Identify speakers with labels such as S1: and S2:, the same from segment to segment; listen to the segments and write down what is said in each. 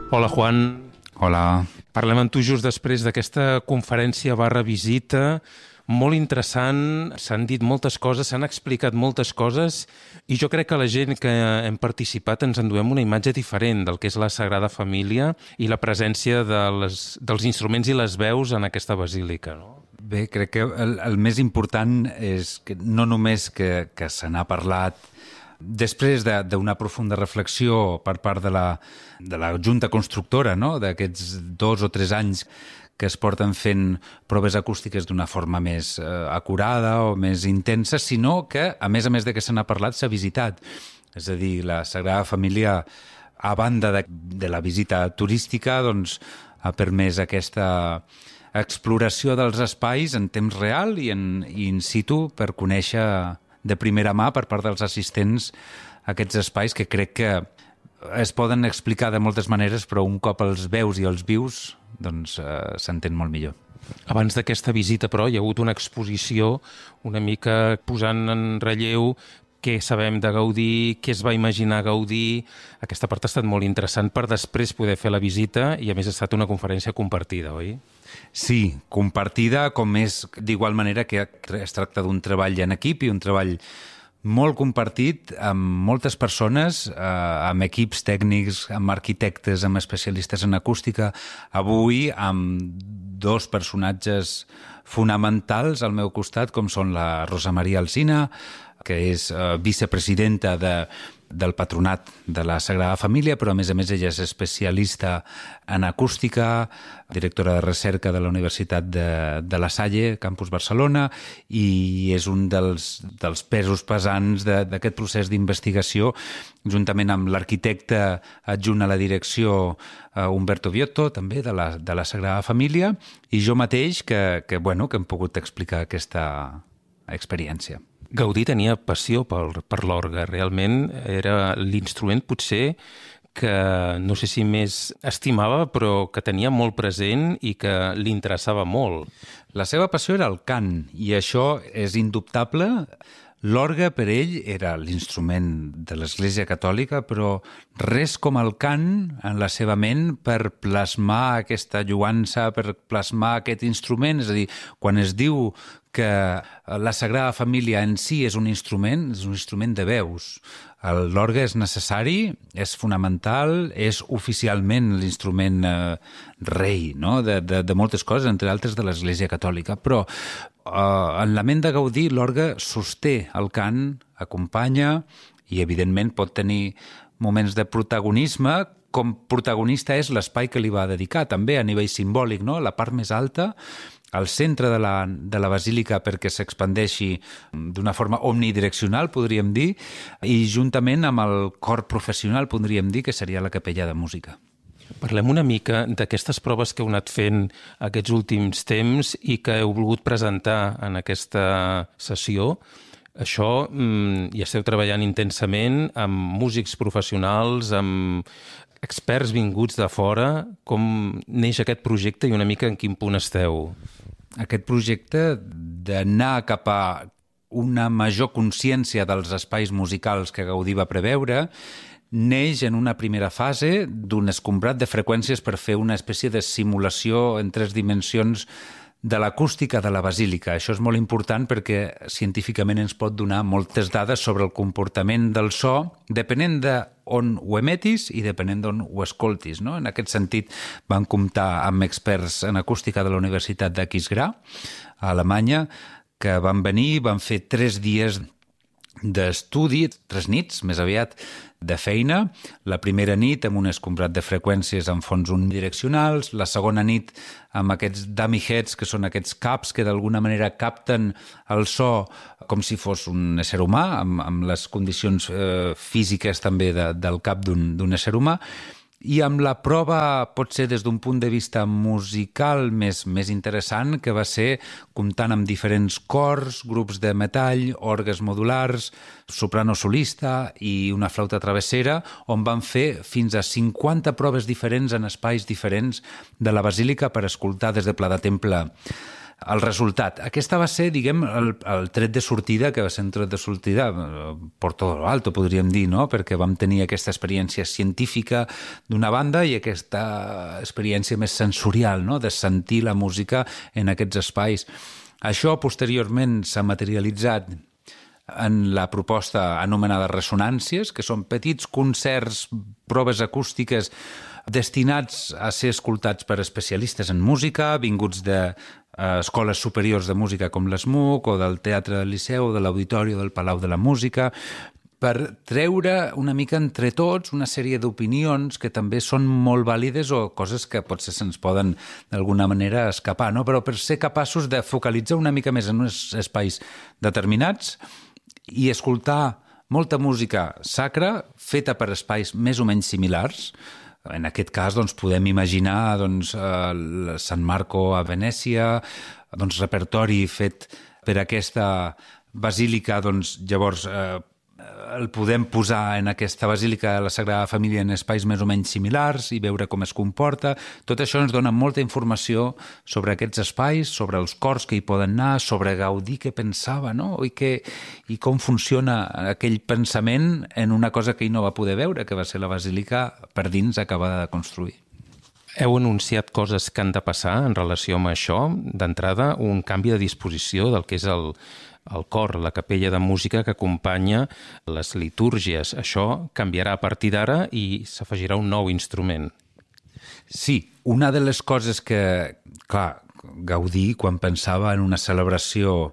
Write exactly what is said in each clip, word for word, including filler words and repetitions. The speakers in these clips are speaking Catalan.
S1: Hola, Juan.
S2: Hola.
S1: Parlem amb tu just després d'aquesta conferència barra visita molt interessant. S'han dit moltes coses, s'han explicat moltes coses i jo crec que la gent que hem participat ens enduem una imatge diferent del que és la Sagrada Família i la presència de les, dels instruments i les veus en aquesta basílica, no?
S2: Bé, crec que el, el més important és que no només que, que se n'ha parlat després d'una profunda reflexió per part de la, de la Junta Constructora, no? D'aquests dos o tres anys que es porten fent proves acústiques d'una forma més eh, acurada o més intensa, sinó que, a més a més de que se n'ha parlat, s'ha visitat. És a dir, la Sagrada Família, a banda de, de la visita turística, doncs, ha permès aquesta exploració dels espais en temps real i, en, i in situ per conèixer de primera mà per part dels assistents aquests espais que crec que es poden explicar de moltes maneres, però un cop els veus i els vius doncs eh, s'entén molt millor.
S1: Abans d'aquesta visita, però, hi ha hagut una exposició una mica posant en relleu què sabem de Gaudí, què es va imaginar Gaudí. Aquesta part ha estat molt interessant per després poder fer la visita i, a més, ha estat una conferència compartida, oi?
S2: Sí, compartida, com és d'igual manera que es tracta d'un treball en equip i un treball molt compartit amb moltes persones, eh, amb equips tècnics, amb arquitectes, amb especialistes en acústica. Avui, amb dos personatges fonamentals al meu costat, com són la Rosa Maria Alsina, que és eh, vicepresidenta de, del Patronat de la Sagrada Família, però a més a més ella és especialista en acústica, directora de recerca de la Universitat de, de La Salle, Campus Barcelona, i és un dels, dels pesos pesants d'aquest procés d'investigació, juntament amb l'arquitecte adjunt a la direcció uh, Umberto Viotto, també de la, de la Sagrada Família, i jo mateix que, que, bueno, que hem pogut explicar aquesta experiència.
S1: Gaudí tenia passió per, per l'orgue. Realment era l'instrument potser que no sé si més estimava, però que tenia molt present i que li interessava molt.
S2: La seva passió era el cant, i això és indubtable. L'orgue per ell era l'instrument de l'Església Catòlica, però res com el cant en la seva ment per plasmar aquesta lluança, per plasmar aquest instrument. És a dir, quan es diu que la Sagrada Família en si és un instrument, és un instrument de veus. L'orgue és necessari, és fonamental, és oficialment l'instrument eh, rei, no? de, de, de moltes coses, entre altres de l'Església Catòlica, però eh, en la ment de Gaudí l'orgue sosté el cant, acompanya i evidentment pot tenir moments de protagonisme, com protagonista és l'espai que li va dedicar, també a nivell simbòlic, no? La part més alta, al centre de la, de la basílica perquè s'expandeixi d'una forma omnidireccional, podríem dir, i juntament amb el cor professional, podríem dir, que seria la capella de música.
S1: Parlem una mica d'aquestes proves que heu anat fent aquests últims temps i que heu volgut presentar en aquesta sessió. Això, hi esteu treballant intensament amb músics professionals, amb experts vinguts de fora. Com neix aquest projecte i una mica en quin punt esteu?
S2: Aquest projecte d'anar cap a una major consciència dels espais musicals que Gaudí va preveure neix en una primera fase d'un escombrat de freqüències per fer una espècie de simulació en tres dimensions de l'acústica de la basílica. Això és molt important perquè científicament ens pot donar moltes dades sobre el comportament del so, depenent d'on ho emetis i depenent d'on ho escoltis, no? En aquest sentit, vam comptar amb experts en acústica de la Universitat d'Aquisgrà, a Alemanya, que van venir, van fer tres dies d'estudi, tres nits, més aviat, de feina. La primera nit amb un escombrat de freqüències amb fons unidireccionals, la segona nit amb aquests dummy heads, que són aquests caps que d'alguna manera capten el so com si fos un ésser humà, amb, amb les condicions eh, físiques també de, del cap d'un ésser humà, i amb la prova, pot ser des d'un punt de vista musical més, més interessant, que va ser comptant amb diferents cors, grups de metall, orgues modulars, soprano solista i una flauta travessera, on van fer fins a cinquanta proves diferents en espais diferents de la basílica per escoltar des de Pla de Temple el resultat. Aquesta va ser, diguem, el, el tret de sortida, que va ser un tret de sortida per tot lo alto, podríem dir, no? Perquè vam tenir aquesta experiència científica d'una banda i aquesta experiència més sensorial, no? De sentir la música en aquests espais. Això posteriorment s'ha materialitzat en la proposta anomenada Ressonàncies, que són petits concerts, proves acústiques destinats a ser escoltats per especialistes en música, vinguts de eh, escoles superiors de música com l'ESMUC o del Teatre del Liceu o de l'Auditori o del Palau de la Música, per treure una mica entre tots una sèrie d'opinions que també són molt vàlides o coses que potser se'ns poden d'alguna manera escapar, no? Però per ser capaços de focalitzar una mica més en uns espais determinats i escoltar molta música sacra feta per espais més o menys similars. En aquest cas, doncs, podem imaginar doncs, el San Marco a Venècia, doncs, repertori fet per aquesta basílica, doncs, llavors eh, el podem posar en aquesta basílica de la Sagrada Família en espais més o menys similars i veure com es comporta. Tot això ens dona molta informació sobre aquests espais, sobre els cors que hi poden anar, sobre Gaudí què pensava, no? I, que, i com funciona aquell pensament en una cosa que ell no va poder veure, que va ser la basílica per dins acabada de construir.
S1: Heu anunciat coses que han de passar en relació amb això. D'entrada, un canvi de disposició del que és el, el cor, la capella de música que acompanya les litúrgies. Això canviarà a partir d'ara i s'afegirà un nou instrument.
S2: Sí, una de les coses que, clar, Gaudí, quan pensava en una celebració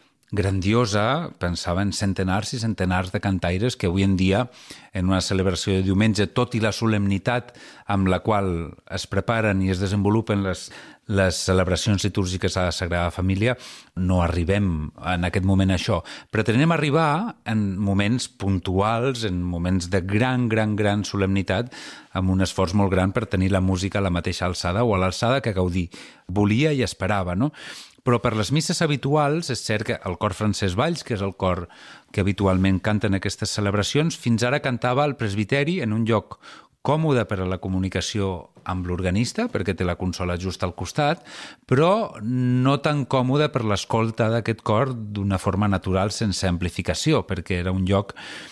S2: grandiosa, pensava en centenars i centenars de cantaires que avui en dia, en una celebració de diumenge, tot i la solemnitat amb la qual es preparen i es desenvolupen les, les celebracions litúrgiques a la Sagrada Família, no arribem en aquest moment a això. Pretenem arribar en moments puntuals, en moments de gran, gran, gran solemnitat, amb un esforç molt gran per tenir la música a la mateixa alçada o a l'alçada que Gaudí volia i esperava, no? Però per les misses habituals, és cert que el cor Francesc Valls, que és el cor que habitualment canta en aquestes celebracions, fins ara cantava al presbiteri en un lloc còmode per a la comunicació amb l'organista, perquè té la consola just al costat, però no tan còmode per l'escolta d'aquest cor d'una forma natural sense amplificació, perquè era un lloc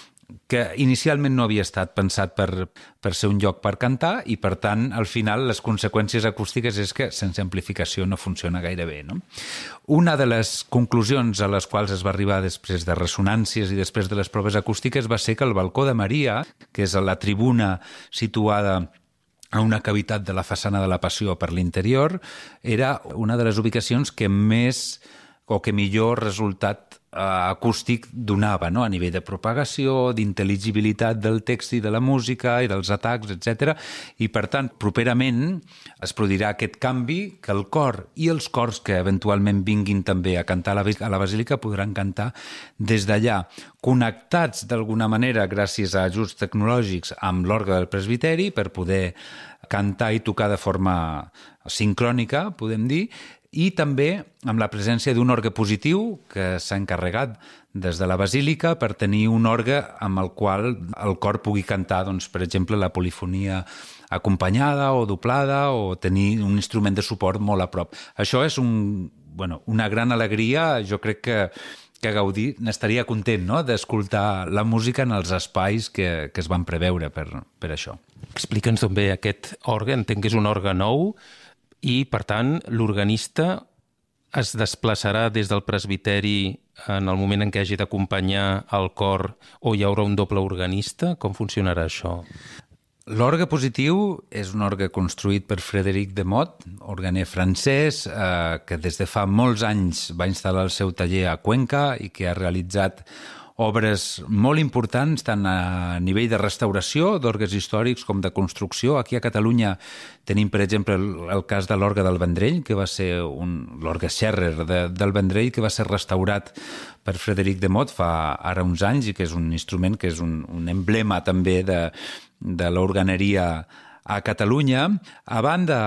S2: que inicialment no havia estat pensat per, per ser un lloc per cantar i, per tant, al final, les conseqüències acústiques és que sense amplificació no funciona gaire bé, no? Una de les conclusions a les quals es va arribar després de ressonàncies i després de les proves acústiques va ser que el balcó de Maria, que és la tribuna situada a una cavitat de la façana de la Passió per l'interior, era una de les ubicacions que més o que millor resultat acústic donava, no? A nivell de propagació, d'intel·ligibilitat del text i de la música i dels atacs, etcètera. I, per tant, properament es produirà aquest canvi que el cor i els cors que eventualment vinguin també a cantar a la Basílica podran cantar des d'allà, connectats d'alguna manera gràcies a ajuts tecnològics amb l'orgue del presbiteri per poder cantar i tocar de forma sincrònica, podem dir, i també amb la presència d'un orgue positiu que s'ha encarregat des de la Basílica per tenir un orgue amb el qual el cor pugui cantar, doncs, per exemple, la polifonia acompanyada o doblada o tenir un instrument de suport molt a prop. Això és un, bueno, una gran alegria, jo crec que que Gaudí n'estaria content, no?, d'escoltar la música en els espais que, que es van preveure per, per això.
S1: Explica'ns d'on ve aquest orgue. Entenc que és un orgue nou i, per tant, l'organista es desplaçarà des del presbiteri en el moment en què hagi d'acompanyar el cor o hi haurà un doble organista? Com funcionarà això?
S2: L'orgue positiu és un orgue construït per Frédéric Demotte, organer francès, eh, que des de fa molts anys va instal·lar el seu taller a Cuenca i que ha realitzat obres molt importants tant a nivell de restauració d'orgues històrics com de construcció. Aquí a Catalunya tenim, per exemple, el, el cas de l'orgue del Vendrell, que va ser un, l'orgue Scherrer de, del Vendrell, que va ser restaurat per Frédéric Demotte fa ara uns anys i que és un instrument que és un, un emblema també de, de l'organeria a Catalunya. A banda,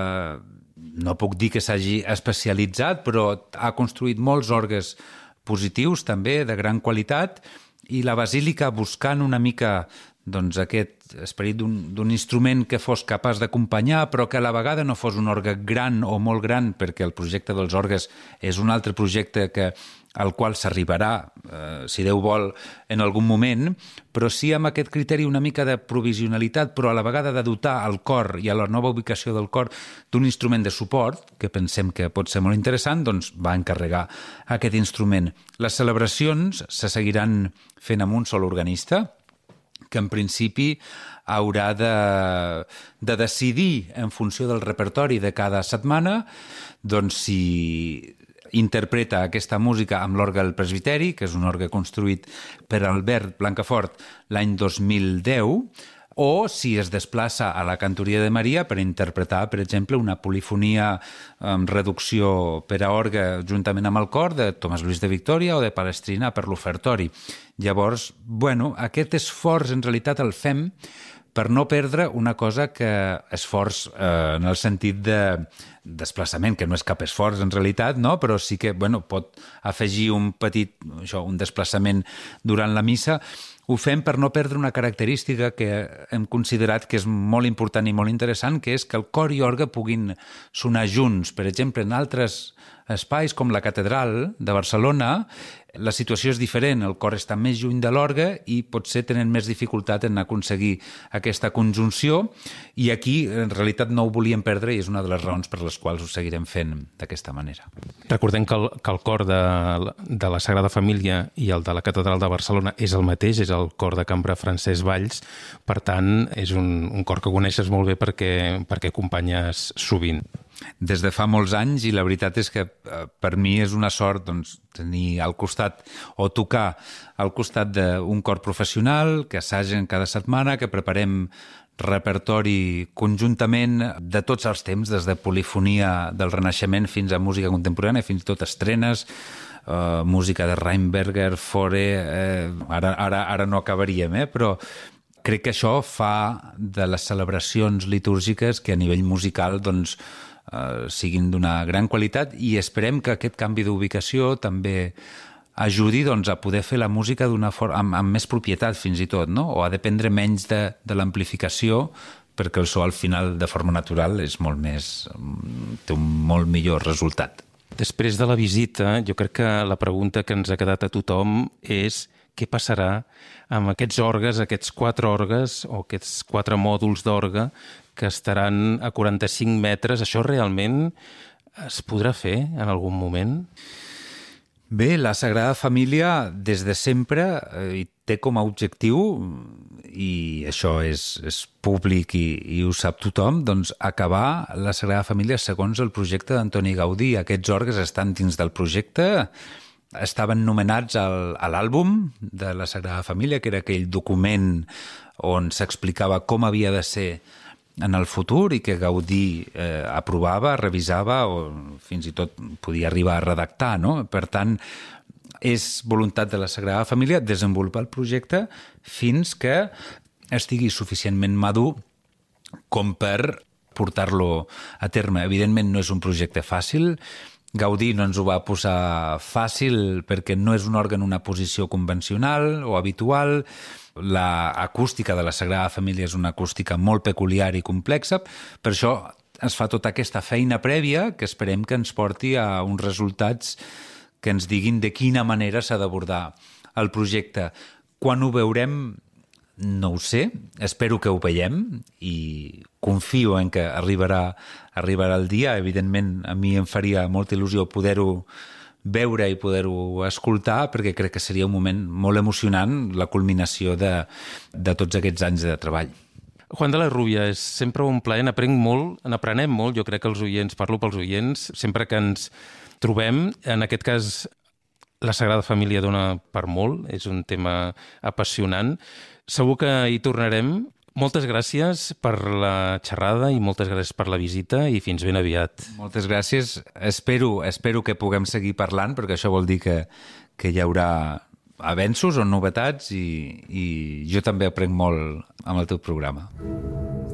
S2: eh, no puc dir que s'hagi especialitzat, però ha construït molts orgues positius també, de gran qualitat, i la Basílica, buscant una mica doncs, aquest esperit d'un instrument que fos capaç d'acompanyar, però que a la vegada no fos un orgue gran o molt gran, perquè el projecte dels orgues és un altre projecte que al qual s'arribarà, eh, si Déu vol, en algun moment, però sí amb aquest criteri una mica de provisionalitat, però a la vegada de dotar el cor i a la nova ubicació del cor d'un instrument de suport, que pensem que pot ser molt interessant, doncs va encarregar aquest instrument. Les celebracions se seguiran fent amb un sol organista, que en principi haurà de, de decidir en funció del repertori de cada setmana, doncs si interpreta aquesta música amb l'orgue del presbiteri, que és un orgue construït per Albert Blancafort l'any dos mil deu, o si es desplaça a la Cantoria de Maria per interpretar, per exemple, una polifonia amb reducció per a orgue juntament amb el cor de Tomàs Lluís de Victòria o de Palestrina per l'ofertori. Llavors, bueno, aquest esforç en realitat el fem per no perdre una cosa que esforç eh, en el sentit de desplaçament, que no és cap esforç en realitat, no? Però sí que bueno, pot afegir un petit això, un desplaçament durant la missa. Ho fem per no perdre una característica que hem considerat que és molt important i molt interessant, que és que el cor i orgue puguin sonar junts. Per exemple, en altres espais com la Catedral de Barcelona, la situació és diferent, el cor està més lluny de l'orgue i potser tenen més dificultat en aconseguir aquesta conjunció, i aquí en realitat no ho volíem perdre i és una de les raons per les quals ho seguirem fent d'aquesta manera.
S1: Recordem que el, que el cor de, de la Sagrada Família i el de la Catedral de Barcelona és el mateix, és el cor de cambra Francesc Valls, per tant és un, un cor que coneixes molt bé perquè, perquè acompanyes sovint.
S2: Des de fa molts anys, i la veritat és que per mi és una sort doncs, tenir al costat o tocar al costat d'un cor professional que assagen cada setmana, que preparem repertori conjuntament de tots els temps, des de polifonia del Renaixement fins a música contemporània, fins i tot estrenes, uh, música de Reinberger, Fore, eh, ara, ara, ara no acabaríem, eh? Però crec que això fa de les celebracions litúrgiques que a nivell musical doncs, Uh, siguin d'una gran qualitat, i esperem que aquest canvi d'ubicació també ajudi doncs, a poder fer la música d'una forma amb, amb més propietat fins i tot, no? O a dependre menys de, de l'amplificació, perquè el so al final de forma natural és molt més, té un molt millor resultat.
S1: Després de la visita, jo crec que la pregunta que ens ha quedat a tothom és què passarà amb aquests orgues, aquests quatre orgues o aquests quatre mòduls d'orgue que estaran a quaranta-cinc metres. Això realment es podrà fer en algun moment?
S2: Bé, la Sagrada Família des de sempre eh, té com a objectiu, i això és, és públic i, i ho sap tothom, doncs acabar la Sagrada Família segons el projecte d'Antoni Gaudí. Aquests orgues estan dins del projecte, estaven nomenats al, a l'àlbum de la Sagrada Família, que era aquell document on s'explicava com havia de ser en el futur i que Gaudí eh, aprovava, revisava o fins i tot podia arribar a redactar, no? Per tant, és voluntat de la Sagrada Família desenvolupar el projecte fins que estigui suficientment madur com per portar-lo a terme. Evidentment no és un projecte fàcil. Gaudí no ens ho va posar fàcil perquè no és un òrgan en una posició convencional o habitual. La acústica de la Sagrada Família és una acústica molt peculiar i complexa, per això es fa tota aquesta feina prèvia que esperem que ens porti a uns resultats que ens diguin de quina manera s'ha d'abordar el projecte. Quan ho veurem, no ho sé, espero que ho veiem i confio en que arribarà, arribarà el dia. Evidentment, a mi em faria molta il·lusió poder-ho veure i poder-ho escoltar, perquè crec que seria un moment molt emocionant, la culminació de, de tots aquests anys de treball.
S1: Juan de la Rubia, és sempre un plaer, n'aprenc molt, n'aprenem molt, jo crec que els oients, parlo pels oients, sempre que ens trobem, en aquest cas la Sagrada Família dona per molt, és un tema apassionant. Segur que hi tornarem. Moltes gràcies per la xerrada i moltes gràcies per la visita i fins ben aviat.
S2: Moltes gràcies. Espero, espero que puguem seguir parlant, perquè això vol dir que, que hi haurà avenços o novetats i, i jo també aprenc molt amb el teu programa.